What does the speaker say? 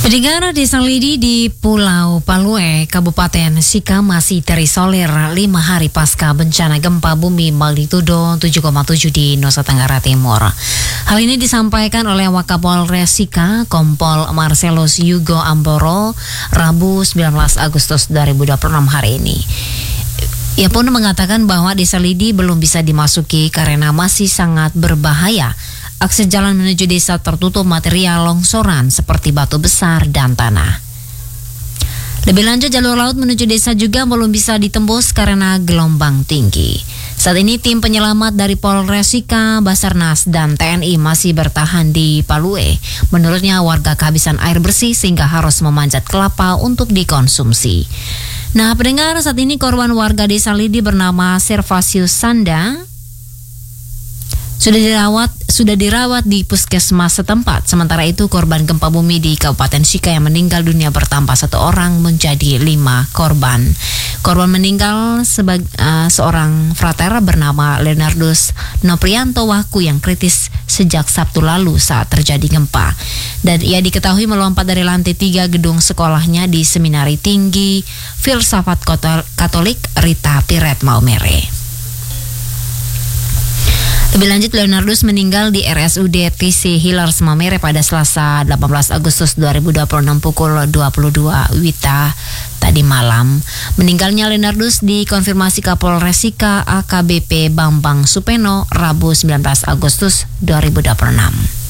Pendengar, Desa Lidi di Pulau Palue, Kabupaten Sika masih terisolir 5 hari pasca bencana gempa bumi magnitudo 7,7 di Nusa Tenggara Timur. Hal ini disampaikan oleh Wakapolres Sika, Kompol Marcelus Yugo Amboro, Rabu 19 Agustus 2026 hari ini. Ia pun mengatakan bahwa Desa Lidi belum bisa dimasuki karena masih sangat berbahaya. Akses jalan menuju desa tertutup material longsoran seperti batu besar dan tanah. Lebih lanjut, jalur laut menuju desa juga belum bisa ditembus karena gelombang tinggi. Saat ini tim penyelamat dari Polres Sika, Basarnas, dan TNI masih bertahan di Palue. Menurutnya warga kehabisan air bersih sehingga harus memanjat kelapa untuk dikonsumsi. Nah, pendengar, saat ini korban warga Desa Lidi bernama Servasius Sanda sudah dirawat di puskesmas setempat. Sementara itu korban gempa bumi di Kabupaten Sika yang meninggal dunia bertambah 1 orang menjadi 5 korban. Korban meninggal seorang frater bernama Leonardus Noprianto Waku yang kritis sejak Sabtu lalu saat terjadi gempa. Dan ia diketahui melompat dari lantai 3 gedung sekolahnya di Seminari Tinggi Filsafat Katolik Rita Piret Maumere. Lebih lanjut, Leonardus meninggal di RSUD TC Hillers Maumere pada Selasa 18 Agustus 2026 pukul 22 WITA tadi malam. Meninggalnya Leonardus dikonfirmasi Kapolres Sika AKBP Bambang Supeno Rabu 19 Agustus 2026.